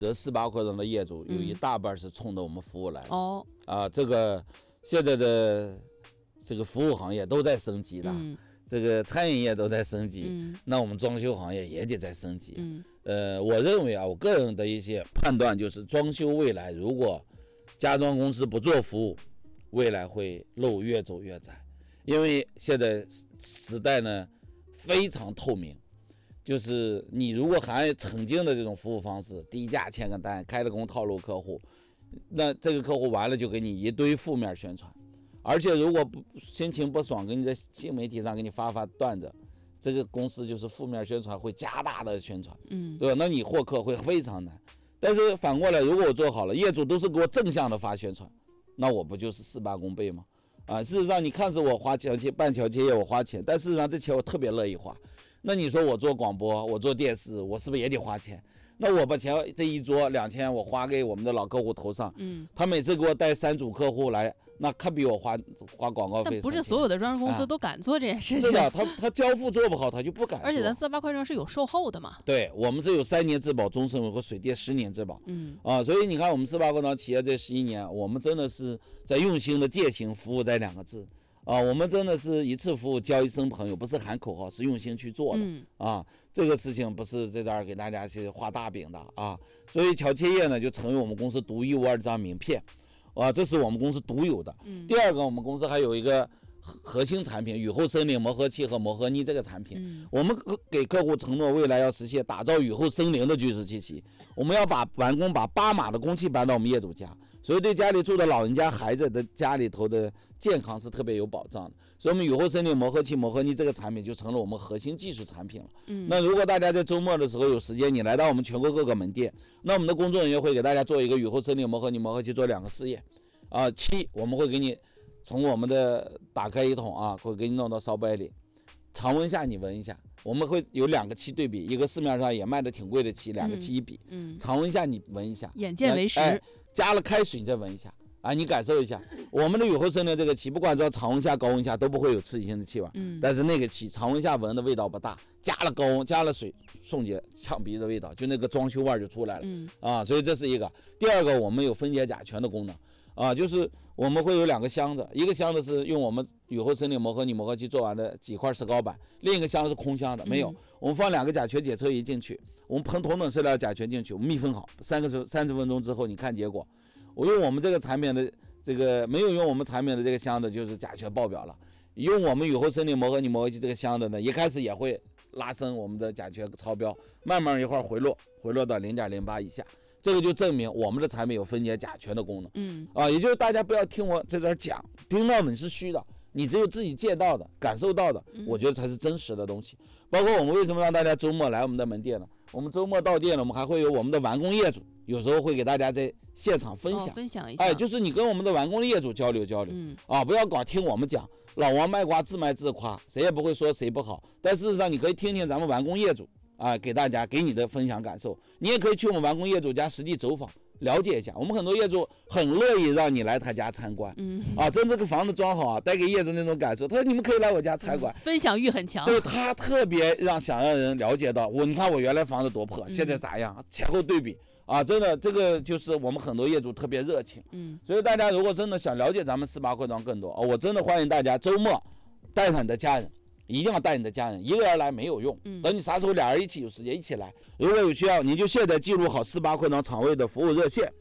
这4-8块庄的业主有一大半是冲着我们服务来的。这个现在的这个服务行业都在升级的，这个餐饮业都在升级，那我们装修行业也得在升级。我认为我个人的一些判断就是，装修未来如果家装公司不做服务，未来会路越走越窄。因为现在时代呢非常透明，就是你如果还曾经的这种服务方式，低价签个单，开了工套路客户，那这个客户完了就给你一堆负面宣传，而且如果心情不爽，给你在新媒体上给你发段子，这个公司就是负面宣传会加大的宣传，对吧？那你获客会非常难。但是反过来，如果我做好了，业主都是给我正向的发宣传，那我不就是事半功倍吗？事实上你看是我花钱办桥接业我花钱，但事实上这钱我特别乐意花。那你说我做广播，我做电视，我是不是也得花钱？那我把钱这一桌2000我花给我们的老客户头上，他每次给我带3组客户来，那可比我花广告费。 但不是所有的装修公司都敢做这件事情。 是的，他交付做不好，他就不敢做。 而且咱4-8块庄是有售后的嘛。 对，我们是有3年质保终身维和水电10年质保。所以你看我们4-8块庄企业这11年，我们真的是在用心的践行服务这2个字。我们真的是一次服务交一生朋友，不是喊口号，是用心去做的。这个事情不是在这儿给大家去画大饼的啊。所以桥切业呢就成为我们公司独一无二的张名片，这是我们公司独有的。第二个，我们公司还有一个核心产品雨后森林磨合器和磨合泥这个产品，我们给客户承诺未来要实现打造雨后森林的居室气息，我们要完工把8码的公器搬到我们业主家，所以对家里住的老人家孩子的家里头的健康是特别有保障的。所以我们雨后森林磨合器磨合泥这个产品就成了我们核心技术产品了。那如果大家在周末的时候有时间，你来到我们全国各个门店，那我们的工作人员会给大家做一个雨后森林磨合泥磨合器做2个试验。我们会给你从我们的打开一桶会给你弄到烧杯里，常温下你闻一下，我们会有2个漆对比，一个市面上也卖的挺贵的漆，2个漆一比，常温下你闻一下， 眼见为实。 加了开水你再闻一下你感受一下，我们的雨后森林这个漆不管在常温下高温下都不会有刺激性的气味，但是那个漆常温下闻的味道不大，加了高温加了水送解呛鼻的味道，就那个装修味就出来了。所以这是一个。第二个，我们有分解甲醛的功能就是我们会有2个箱子，一个箱子是用我们雨后森林磨合泥磨合器做完的几块石膏板，另一个箱子是空箱的，没有，我们放2个甲醛检测仪进去，我们喷同等色料甲醛进去，我们密封好30分钟之后你看结果。我用我们这个产品的这个没有用我们产品的这个箱子就是甲醛爆表了，用我们雨后森林磨合泥磨合器这个箱子呢，一开始也会拉升我们的甲醛超标，慢慢一会儿回落到 0.08 以下，这个就证明我们的产品有分解甲醛的功能。也就是大家不要听我在这儿讲，听到的是虚的，你只有自己见到的感受到的，我觉得才是真实的东西。包括我们为什么让大家周末来我们的门店呢？我们周末到店了，我们还会有我们的完工业主，有时候会给大家在现场分享一下。 就是你跟我们的完工的业主交流，不要光听我们讲，老王卖瓜自卖自夸，谁也不会说谁不好。但事实上你可以听听咱们完工业主给大家给你的分享感受，你也可以去我们完工业主家实地走访了解一下，我们很多业主很乐意让你来他家参观。真这个房子装好带给业主那种感受，他说你们可以来我家参观， 分享欲很强。 对，他特别想让人了解到你看我原来房子多破，现在咋样，前后对比真的这个就是我们很多业主特别热情。所以大家如果真的想了解咱们4-8块庄更多我真的欢迎大家周末带上你的家人，一定要带你的家人，一个人来没有用，等你啥时候2人一起有时间一起来。如果有需要，你就现在记录好4-8块庄厂位的服务热线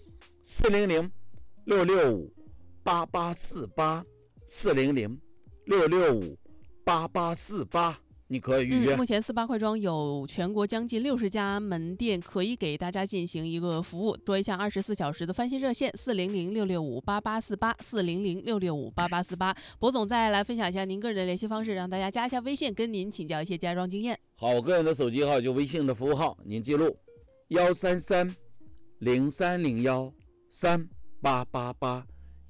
400-665-8848 400-665-8848，你可以预约。 目前4-8块庄有全国将近60家门店，可以给大家进行一个服务。说一下24小时的翻新热线400-665-8848 400-665-8848。博总再来分享一下您个人的联系方式，让大家加一下微信，跟您请教一些家装经验。 好，我个人的手机号就微信的服务号，您记录133-0301-3888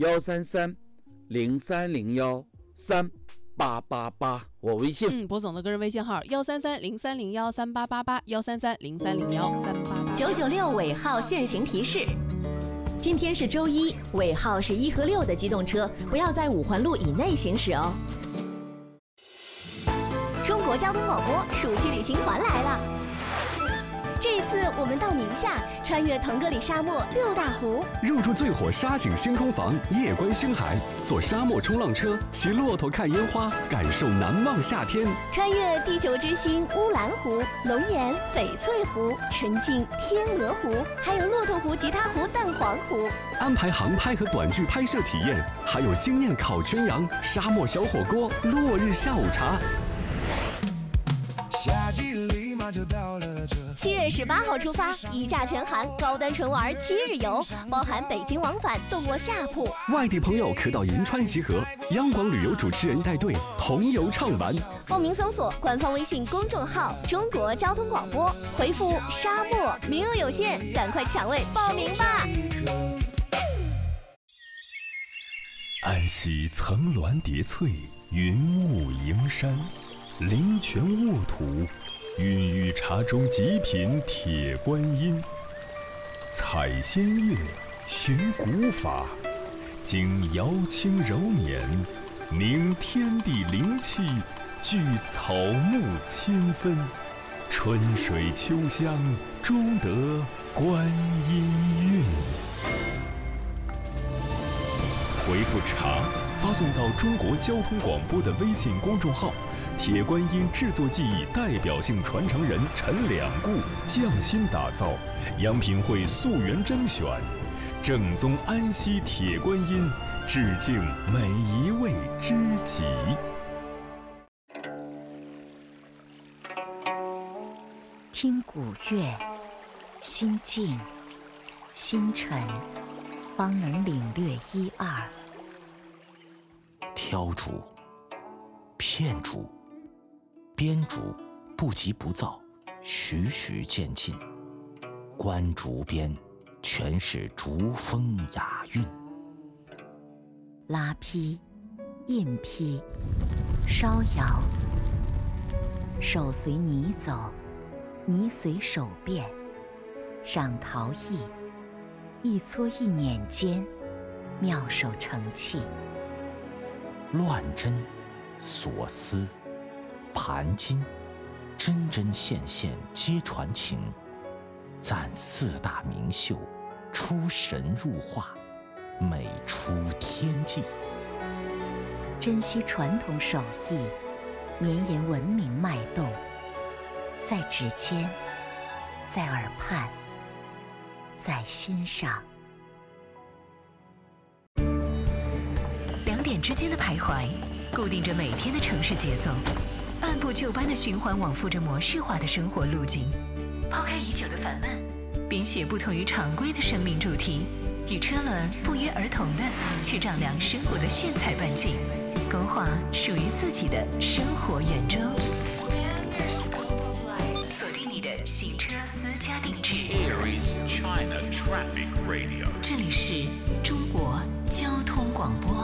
133-0301-3888，我微信。 博总的个人微信号133-0301-3888 133-0301-3888。 996尾号限行提示：今天是周一，尾号是1和6的机动车不要在5环路以内行驶哦。中国交通广播暑期旅行团来了，这次我们到宁夏，穿越腾格里沙漠6大湖， 入住最火沙景星空房，夜观星海，坐沙漠冲浪车，骑骆驼看烟花，感受难忘夏天。 穿越地球之星乌兰湖、龙岩、翡翠湖、沉浸天鹅湖，还有骆驼湖、吉他湖、蛋黄湖。 安排航拍和短剧拍摄体验，还有惊艳烤全羊、沙漠小火锅、落日下午茶。 7月18号出发，一价全含，高端纯玩7日游，包含北京往返，动卧下铺。 外地朋友可到银川集合，央广旅游主持人带队同游畅玩。 报名搜索官方微信公众号“中国交通广播”，回复“沙漠”，名额有限，赶快抢位报名吧！ 安溪层峦叠翠，云雾营山，灵泉沃土，孕育茶中极品铁观音。采仙乐，寻古法，经瑶清柔捻，凝天地灵气，聚草木千分，春水秋香，终得观音韵。回复茶发送到中国交通广播的微信公众号，铁观音制作技艺代表性传承人陈两固匠心打造，央品会溯源甄选，正宗安溪铁观音，致敬每一位知己。 听古乐，心静心沉，方能领略一二。 挑竹、片竹、编竹不急不躁，徐徐渐进。观竹边，全是竹风雅韵。 拉坯、印坯、烧窑，手随泥走，泥随手变。上陶艺，一搓一捻间，妙手成器。 乱针、锁丝、盘金，针针线线皆传情。赞4大名秀，出神入化，美出天际。 珍惜传统手艺，绵延文明脉动，在指尖，在耳畔，在心上。 2点之间的徘徊，固定着每天的城市节奏，按部就班的循环往复着模式化的生活路径。抛开已久的烦闷，编写不同于常规的生命主题，与车轮不约而同的去丈量生活的炫彩半径，勾画属于自己的生活圆周。锁定你的行车私家定制。 Aries China Traffic Radio。 这里是中国交通广播。